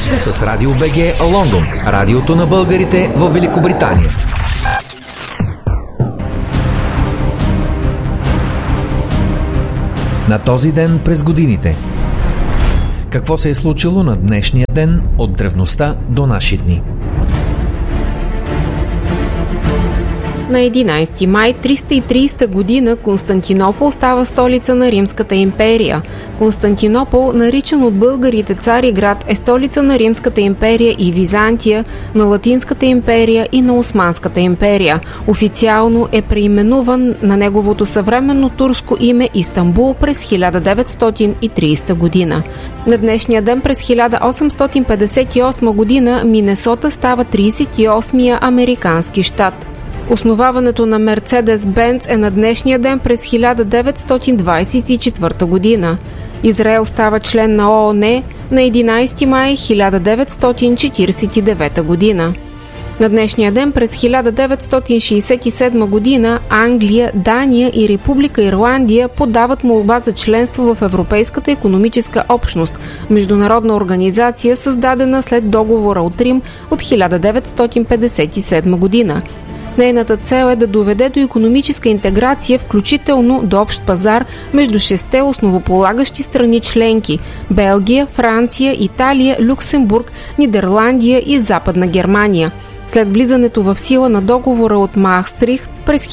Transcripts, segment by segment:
сте с Радио БГ Лондон, радиото на българите в Великобритания. На този ден през годините. Какво се е случило на днешния ден от древността до наши дни? На 11 май 330 година Константинопол става столица на Римската империя. Константинопол, наричан от българите цар и град, е столица на Римската империя и Византия, на Латинската империя и на Османската империя. Официално е преименуван на неговото съвременно турско име Истанбул през 1930 година. На днешния ден през 1858 година Минесота става 38-я американски щат. Основаването на Мерцедес-Бенц е на днешния ден през 1924 година. Израел става член на ООН на 11 май 1949 година. На днешния ден през 1967 година Англия, Дания и Република Ирландия подават молба за членство в Европейската икономическа общност, международна организация, създадена след договора от Рим от 1957 година. Нейната цел е да доведе до икономическа интеграция, включително до общ пазар между 6 основополагащи страни членки – Белгия, Франция, Италия, Люксембург, Нидерландия и Западна Германия. След влизането в сила на договора от Маастрихт през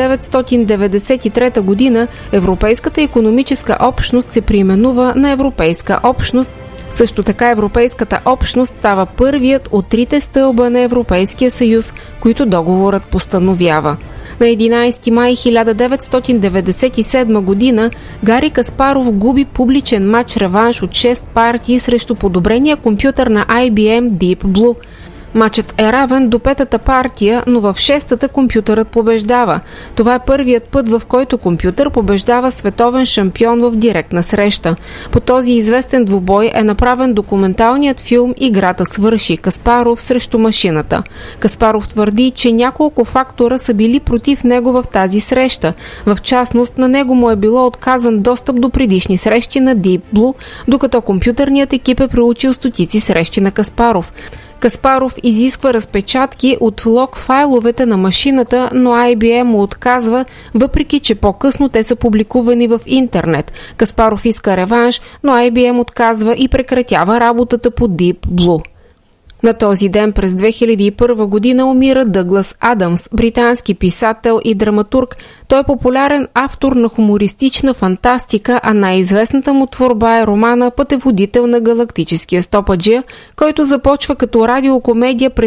1993 година Европейската икономическа общност се преименува на Европейска общност. Също така Европейската общност става първият от трите стълба на Европейския съюз, които договорът постановява. На 11 май 1997 година Гари Каспаров губи публичен матч-реванш от 6 партии срещу подобрения компютър на IBM Deep Blue. Матчът е равен до 5-та партия, но в 6-та компютърът побеждава. Това е първият път, в който компютър побеждава световен шампион в директна среща. По този известен двубой е направен документалният филм "Играта свърши. Каспаров срещу машината". Каспаров твърди, че няколко фактора са били против него в тази среща. В частност, на него му е било отказан достъп до предишни срещи на Deep Blue, докато компютърният екип е проучил стотици срещи на Каспаров. Каспаров изисква разпечатки от лог файловете на машината, но IBM му отказва, въпреки че по-късно те са публикувани в интернет. Каспаров иска реванш, но IBM отказва и прекратява работата по Deep Blue. На този ден през 2001 година умира Дъглас Адамс, британски писател и драматург. Той е популярен автор на хумористична фантастика, а най-известната му творба е романа "Пътеводител на галактическия стопаджия", който започва като радиокомедия през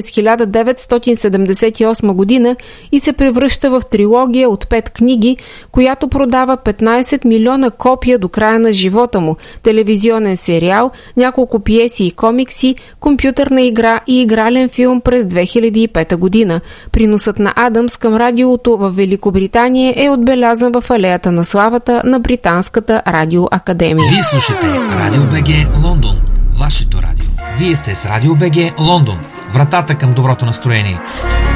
1978 година и се превръща в трилогия от 5 книги, която продава 15 милиона копия до края на живота му, телевизионен сериал, няколко пиеси и комикси, компютърна игра и игрален филм през 2005 година. Приносът на Адамс към радиото в Великобритания е отбелязан в алеята на славата на Британската радиоакадемия. Вие слушате Радио БГ Лондон, вашето радио. Вие сте с Радио БГ Лондон, вратата към доброто настроение.